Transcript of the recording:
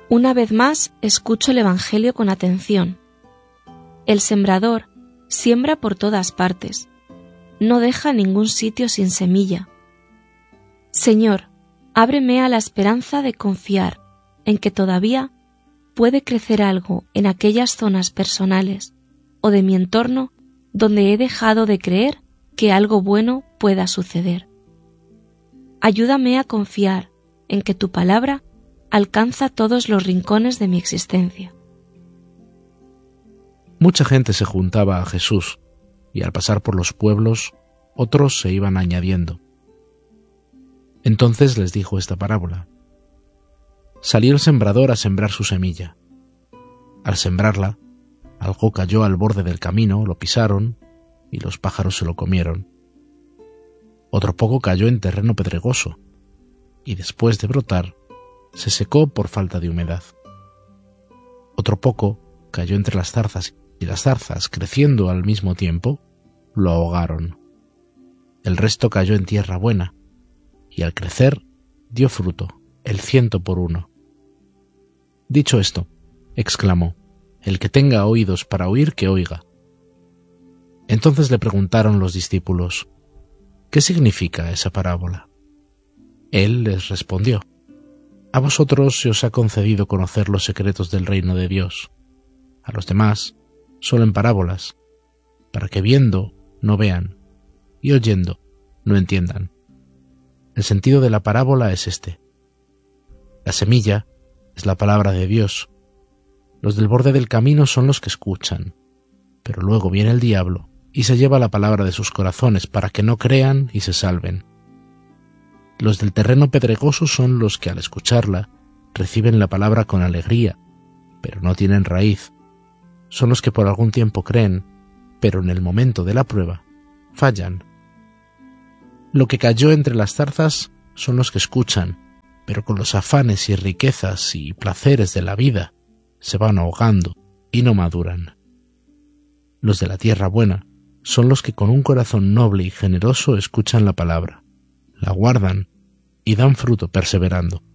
Una vez más escucho el Evangelio con atención. El sembrador siembra por todas partes, no deja ningún sitio sin semilla. Señor, ábreme a la esperanza de confiar en que todavía puede crecer algo en aquellas zonas personales o de mi entorno donde he dejado de creer que algo bueno pueda suceder. Ayúdame a confiar en que tu palabra alcanza todos los rincones de mi existencia. Mucha gente se juntaba a Jesús, y al pasar por los pueblos, otros se iban añadiendo. Entonces les dijo esta parábola. Salió el sembrador a sembrar su semilla. Al sembrarla, algo cayó al borde del camino, lo pisaron, y los pájaros se lo comieron. Otro poco cayó en terreno pedregoso, y después de brotar, se secó por falta de humedad. Otro poco cayó entre las zarzas, y las zarzas, creciendo al mismo tiempo, lo ahogaron. El resto cayó en tierra buena, y al crecer dio fruto, el 100 por 1. Dicho esto, exclamó: El que tenga oídos para oír, que oiga. Entonces le preguntaron los discípulos: ¿Qué significa esa parábola? Él les respondió: A vosotros se os ha concedido conocer los secretos del reino de Dios. A los demás, solo en parábolas, para que viendo no vean y oyendo no entiendan. El sentido de la parábola es este. La semilla es la palabra de Dios. Los del borde del camino son los que escuchan, pero luego viene el diablo y se lleva la palabra de sus corazones para que no crean y se salven. Los del terreno pedregoso son los que al escucharla reciben la palabra con alegría, pero no tienen raíz. Son los que por algún tiempo creen, pero en el momento de la prueba fallan. Lo que cayó entre las zarzas son los que escuchan, pero con los afanes y riquezas y placeres de la vida se van ahogando y no maduran. Los de la tierra buena son los que con un corazón noble y generoso escuchan la palabra, la guardan y dan fruto perseverando.